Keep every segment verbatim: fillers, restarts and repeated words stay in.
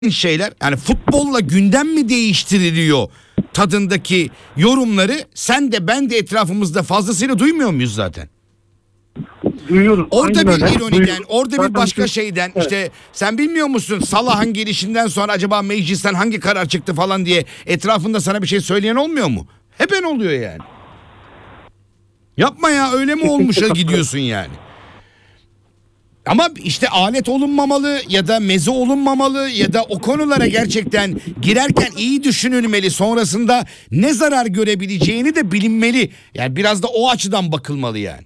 şeyler, yani futbolla gündem mi değiştiriliyor tadındaki yorumları sen de ben de etrafımızda fazlasıyla duymuyor muyuz zaten? Duyuyoruz. Orada Aynen bir öyle. ironiden, Duyuyoruz. orada Zaten bir başka bütün- şeyden Evet. işte sen bilmiyor musun Salah'ın gelişinden sonra acaba meclisten hangi karar çıktı falan diye etrafında sana bir şey söyleyen olmuyor mu? Hep en oluyor yani. Yapma ya, öyle mi olmuşa Kesinlikle gidiyorsun yani. Ama işte alet olunmamalı ya da meze olunmamalı ya da o konulara gerçekten girerken iyi düşünülmeli. Sonrasında ne zarar görebileceğini de bilinmeli. Yani biraz da o açıdan bakılmalı yani.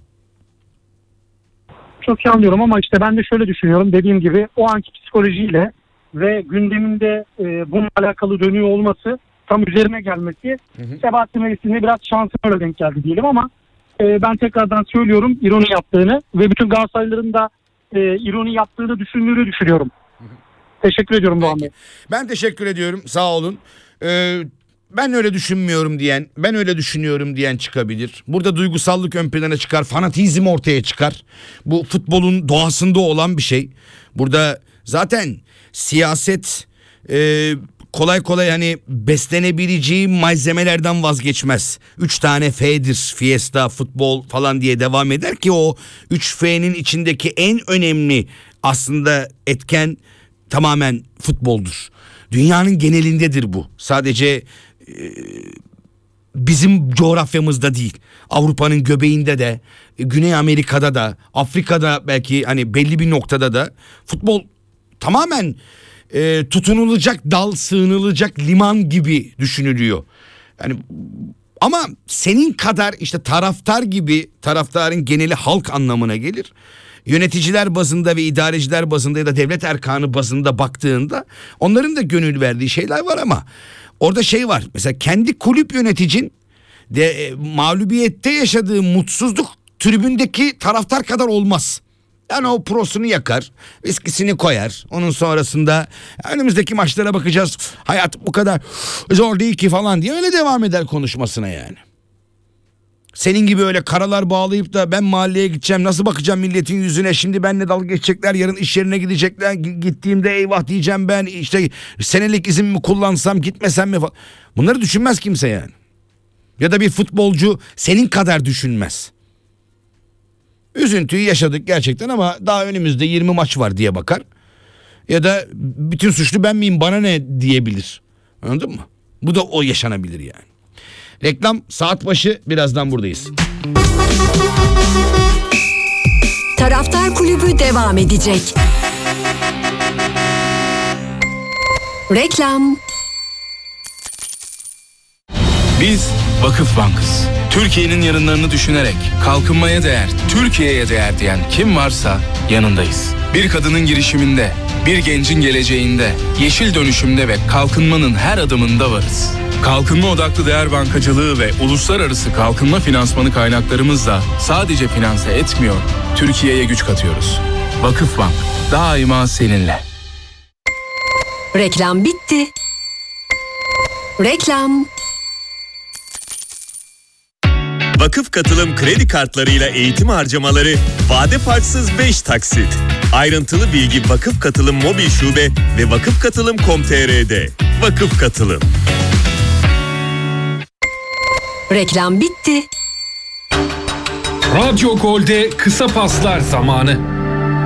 Çok iyi anlıyorum ama işte ben de şöyle düşünüyorum. Dediğim gibi o anki psikolojiyle ve gündeminde e, bununla alakalı dönüyor olması, tam üzerine gelmesi Sebahattin Reis'in biraz şansına öyle denk geldi diyelim ama e, ben tekrardan söylüyorum ironi yaptığını ve bütün Galatasaraylıların da e, ironi yaptığını düşündüğünü düşünüyorum. Teşekkür ediyorum Doğan Bey. Ben teşekkür ediyorum, sağ olun. Ee, ben öyle düşünmüyorum diyen, ben öyle düşünüyorum diyen çıkabilir. Burada duygusallık ön plana çıkar, fanatizm ortaya çıkar. Bu futbolun doğasında olan bir şey. Burada zaten siyaset e, kolay kolay hani beslenebileceği malzemelerden vazgeçmez. Üç tane F'dir, Fiesta, futbol falan diye devam eder ki o üç F'nin içindeki en önemli aslında etken tamamen futboldur. Dünyanın genelindedir bu. Sadece e, bizim coğrafyamızda değil. Avrupa'nın göbeğinde de, Güney Amerika'da da, Afrika'da belki hani belli bir noktada da futbol tamamen e, tutunulacak dal, sığınılacak liman gibi düşünülüyor. Yani ama senin kadar işte taraftar gibi, taraftarın geneli halk anlamına gelir. Yöneticiler bazında ve idareciler bazında ya da devlet erkanı bazında baktığında onların da gönül verdiği şeyler var ama orada şey var. Mesela kendi kulüp yöneticin de e, mağlubiyette yaşadığı mutsuzluk tribündeki taraftar kadar olmaz. Yani o prosunu yakar, viskisini koyar. Onun sonrasında önümüzdeki maçlara bakacağız. Hayat bu kadar zor değil ki falan diye öyle devam eder konuşmasına yani. Senin gibi öyle karalar bağlayıp da ben mahalleye gideceğim, nasıl bakacağım milletin yüzüne, şimdi benimle dalga geçecekler, yarın iş yerine gidecekler, gittiğimde eyvah diyeceğim ben, işte senelik izin mi kullansam gitmesem mi falan. Bunları düşünmez kimse yani. Ya da bir futbolcu senin kadar düşünmez. Üzüntüyü yaşadık gerçekten ama daha önümüzde yirmi maç var diye bakar. Ya da bütün suçlu ben miyim, bana ne diyebilir. Anladın mı? Bu da o yaşanabilir yani. Reklam, saat başı, birazdan buradayız. Taraftar Kulübü devam edecek. Reklam. Biz Vakıf Bank'ız. Türkiye'nin yarınlarını düşünerek kalkınmaya değer, Türkiye'ye değer diyen kim varsa yanındayız. Bir kadının girişiminde, bir gencin geleceğinde, yeşil dönüşümde ve kalkınmanın her adımında varız. Kalkınma odaklı değer bankacılığı ve uluslararası kalkınma finansmanı kaynaklarımızla sadece finanse etmiyor, Türkiye'ye güç katıyoruz. Vakıf Bank, daima seninle. Reklam bitti. Reklam. Vakıf Katılım kredi kartlarıyla eğitim harcamaları vade farksız beş taksit. Ayrıntılı bilgi Vakıf Katılım mobil şube ve vakıfkatılım nokta com nokta tr'de. Vakıf Katılım. Reklam bitti. Radyo Gol'de kısa paslar zamanı.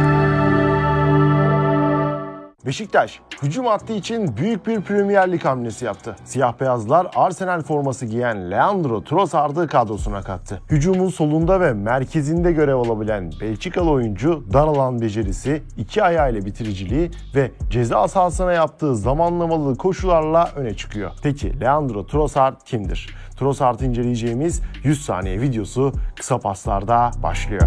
Beşiktaş hücum hattı için büyük bir Premier Lig hamlesi yaptı. Siyah beyazlar Arsenal forması giyen Leandro Trossard'ı kadrosuna kattı. Hücumun solunda ve merkezinde görev alabilen Belçikalı oyuncu dar alan becerisi, iki ayağıyla bitiriciliği ve ceza sahasına yaptığı zamanlamalı koşularla öne çıkıyor. Peki Leandro Trossard kimdir? Trossard'ı inceleyeceğimiz yüz saniye videosu kısa paslarda başlıyor.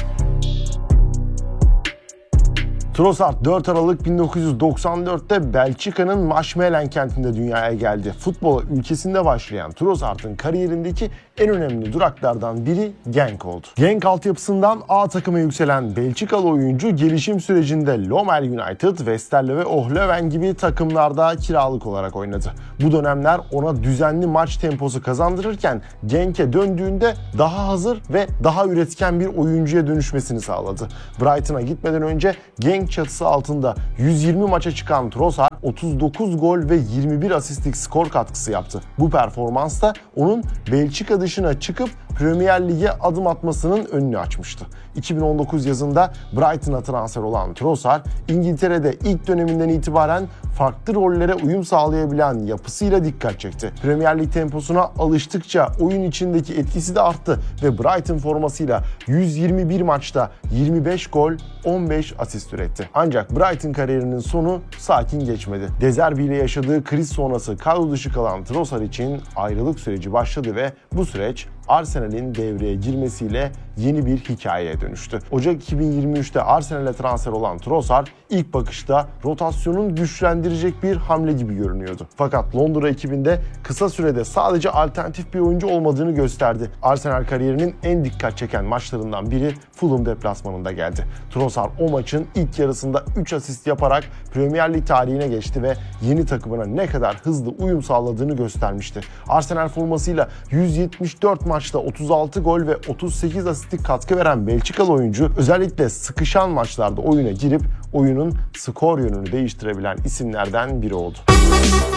Trossard dört Aralık bin dokuz yüz doksan dörtte Belçika'nın Maasmechelen kentinde dünyaya geldi. Futbola ülkesinde başlayan Trossard'ın kariyerindeki en önemli duraklardan biri Genk oldu. Genk altyapısından A takıma yükselen Belçikalı oyuncu gelişim sürecinde Lommel United, Westerlo ve Ohlöven gibi takımlarda kiralık olarak oynadı. Bu dönemler ona düzenli maç temposu kazandırırken Genk'e döndüğünde daha hazır ve daha üretken bir oyuncuya dönüşmesini sağladı. Brighton'a gitmeden önce Genk tek çatısı altında yüz yirmi maça çıkan Trossard otuz dokuz gol ve yirmi bir asistlik skor katkısı yaptı. Bu performans da onun Belçika dışına çıkıp Premier Lig'e adım atmasının önünü açmıştı. iki bin on dokuz yazında Brighton'a transfer olan Trossard, İngiltere'de ilk döneminden itibaren farklı rollere uyum sağlayabilen yapısıyla dikkat çekti. Premier Lig temposuna alıştıkça oyun içindeki etkisi de arttı ve Brighton formasıyla yüz yirmi bir maçta yirmi beş gol, on beş asist üretti. Ancak Brighton kariyerinin sonu sakin geçmedi. De Zerbi ile yaşadığı kriz sonrası kadro dışı kalan Trossard için ayrılık süreci başladı ve bu süreç Arsenal'in devreye girmesiyle yeni bir hikayeye dönüştü. Ocak iki bin yirmi üçte Arsenal'e transfer olan Trossard ilk bakışta rotasyonun güçlendirecek bir hamle gibi görünüyordu. Fakat Londra ekibinde kısa sürede sadece alternatif bir oyuncu olmadığını gösterdi. Arsenal kariyerinin en dikkat çeken maçlarından biri Fulham deplasmanında geldi. Trossard o maçın ilk yarısında üç asist yaparak Premier Lig tarihine geçti ve yeni takımına ne kadar hızlı uyum sağladığını göstermişti. Arsenal formasıyla yüz yetmiş dört maçta otuz altı gol ve otuz sekiz asistlik katkı veren Belçikalı oyuncu özellikle sıkışan maçlarda oyuna girip oyunun skor yönünü değiştirebilen isimlerden biri oldu.